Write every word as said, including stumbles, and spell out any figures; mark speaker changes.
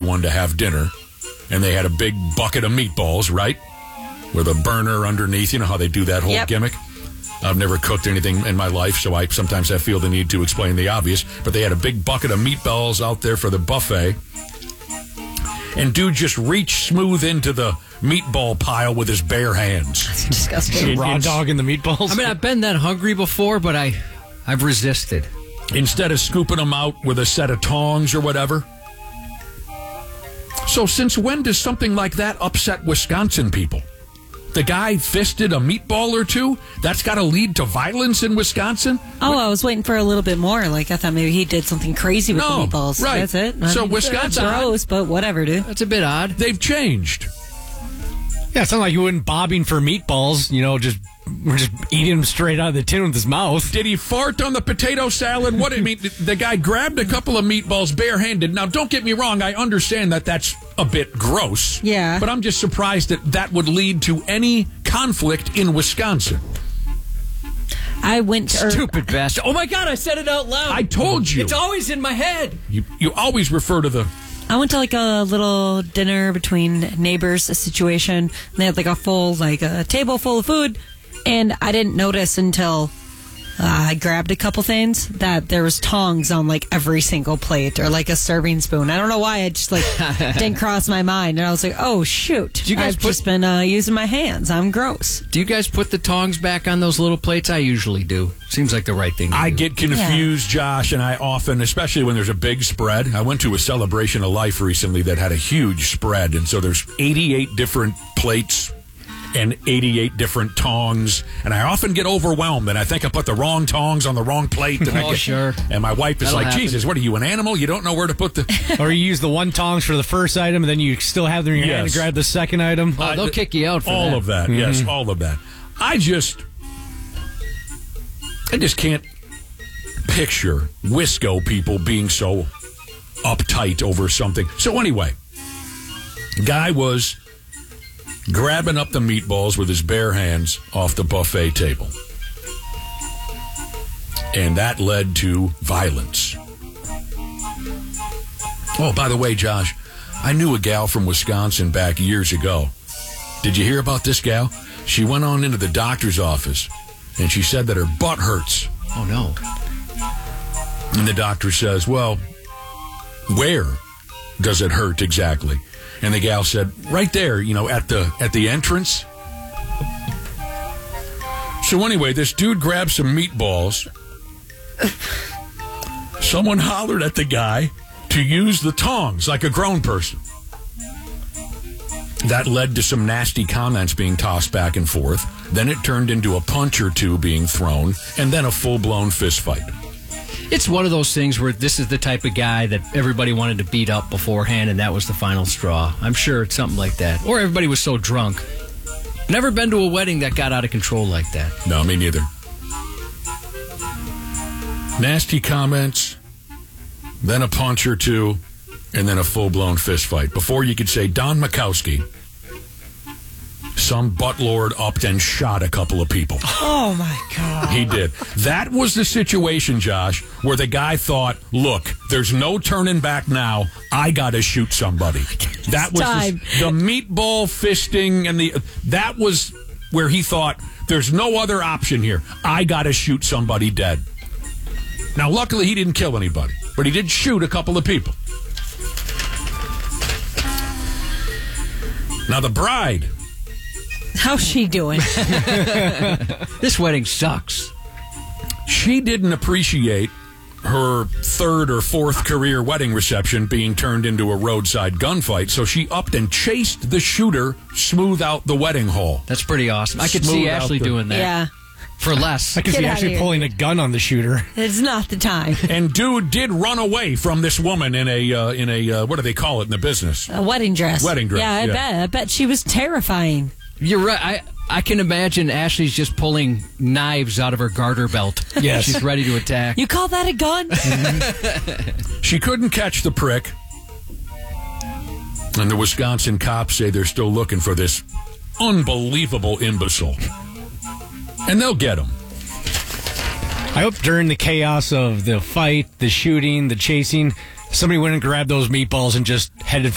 Speaker 1: everyone to have dinner, and they had a big bucket of meatballs, right? With a burner underneath. You know how they do that whole
Speaker 2: yep.
Speaker 1: gimmick? I've never cooked anything in my life, so I sometimes I feel the need to explain the obvious. But they had a big bucket of meatballs out there for the buffet. And dude just reached smooth into the meatball pile with his bare hands.
Speaker 2: That's disgusting.
Speaker 3: Raw dog in the meatballs?
Speaker 4: I mean, I've been that hungry before, but I, I've resisted.
Speaker 1: Instead of scooping them out with a set of tongs or whatever. So since when does something like that upset Wisconsin people? The guy fisted a meatball or two? That's got to lead to violence in Wisconsin?
Speaker 2: Oh, I was waiting for a little bit more. Like, I thought maybe he did something crazy with
Speaker 1: no,
Speaker 2: the meatballs.
Speaker 1: Right.
Speaker 2: That's it.
Speaker 1: So
Speaker 2: I mean,
Speaker 1: Wisconsin...
Speaker 2: That's gross, but whatever, dude.
Speaker 4: That's a bit odd.
Speaker 1: They've changed.
Speaker 3: Yeah, it's not like you went bobbing for meatballs, you know, just we're just eating them straight out of the tin with his mouth.
Speaker 1: Did he fart on the potato salad? What I mean, the guy grabbed a couple of meatballs barehanded. Now, don't get me wrong. I understand that that's a bit gross.
Speaker 2: Yeah.
Speaker 1: But I'm just surprised that that would lead to any conflict in Wisconsin.
Speaker 2: I went to...
Speaker 4: Stupid bastard. Oh, my God, I said it out loud.
Speaker 1: I told you.
Speaker 4: It's always in my head.
Speaker 1: You, you always refer to the...
Speaker 2: I went to like a little dinner between neighbors, a situation. They had like a full, like a table full of food. And I didn't notice until uh, I grabbed a couple things that there was tongs on like every single plate or like a serving spoon. I don't know why. It just like didn't cross my mind. And I was like, oh, shoot.
Speaker 4: You guys
Speaker 2: I've
Speaker 4: put-
Speaker 2: just been uh, using my hands. I'm gross.
Speaker 4: Do you guys put the tongs back on those little plates? I usually do. Seems like the right thing to
Speaker 1: I
Speaker 4: do.
Speaker 1: get confused, Josh, and I often, especially when there's a big spread. I went to a celebration of life recently that had a huge spread, and so there's eighty-eight different plates and eighty-eight different tongs, and I often get overwhelmed, and I think I put the wrong tongs on the wrong plate. And I
Speaker 4: Oh,
Speaker 1: get,
Speaker 4: sure.
Speaker 1: And my wife is
Speaker 4: That'll
Speaker 1: like,
Speaker 4: happen.
Speaker 1: Jesus, what are you, an animal? You don't know where to put the...
Speaker 3: Or you use the one tongs for the first item, and then you still have them in your hand
Speaker 1: Yes.
Speaker 3: to grab the second item.
Speaker 4: Oh, they'll
Speaker 1: I-
Speaker 4: kick you out for
Speaker 1: all
Speaker 4: that.
Speaker 1: of that, yes, all of that. I just... I just can't picture Wisco people being so uptight over something. So anyway, guy was grabbing up the meatballs with his bare hands off the buffet table. And that led to violence. Oh, by the way, Josh, I knew a gal from Wisconsin back years ago. Did you hear about this gal? She went on into the doctor's office, and she said that her butt hurts.
Speaker 4: Oh, no.
Speaker 1: And the doctor says, well, where does it hurt exactly? And the gal said, right there, you know, at the at the entrance. So anyway, this dude grabbed some meatballs. Someone hollered at the guy to use the tongs like a grown person. That led to some nasty comments being tossed back and forth. Then it turned into a punch or two being thrown, and then a full-blown fist fight.
Speaker 4: It's one of those things where this is the type of guy that everybody wanted to beat up beforehand, and that was the final straw. I'm sure it's something like that. Or everybody was so drunk. Never been to a wedding that got out of control like that.
Speaker 1: No, me neither. Nasty comments, then a punch or two, and then a full-blown fist fight. Before you could say Don Mikowski, some buttlord upped and shot a couple of people.
Speaker 2: Oh, my God.
Speaker 1: He did. That was the situation, Josh, where the guy thought, look, there's no turning back now. I got to shoot somebody. That was
Speaker 2: time.
Speaker 1: the, the meatball fisting, and the that was where he thought, there's no other option here. I got to shoot somebody dead. Now, luckily, he didn't kill anybody, but he did shoot a couple of people. Now, the bride...
Speaker 2: How's she doing?
Speaker 4: This wedding sucks.
Speaker 1: She didn't appreciate her third or fourth career wedding reception being turned into a roadside gunfight, so she upped and chased the shooter smooth out the wedding hall.
Speaker 4: That's pretty awesome. I could
Speaker 1: Smooth
Speaker 4: see
Speaker 1: out
Speaker 4: Ashley
Speaker 1: the-
Speaker 4: doing that.
Speaker 2: Yeah.
Speaker 4: For less.
Speaker 3: I can
Speaker 2: Get
Speaker 3: see
Speaker 2: outta
Speaker 3: actually
Speaker 2: here.
Speaker 3: pulling a gun on the shooter.
Speaker 2: It's not the time.
Speaker 1: And dude did run away from this woman in a uh, in a uh, what do they call it in the business?
Speaker 2: A wedding dress.
Speaker 1: Wedding dress,
Speaker 2: Yeah, I
Speaker 1: yeah.
Speaker 2: bet. I bet she was terrifying.
Speaker 4: You're right. I, I can imagine Ashley's just pulling knives out of her garter belt.
Speaker 3: Yes.
Speaker 4: She's ready to attack.
Speaker 2: You call that a gun?
Speaker 1: She couldn't catch the prick. And the Wisconsin cops say they're still looking for this unbelievable imbecile. And they'll get him.
Speaker 3: I hope during the chaos of the fight, the shooting, the chasing, somebody went and grabbed those meatballs and just headed for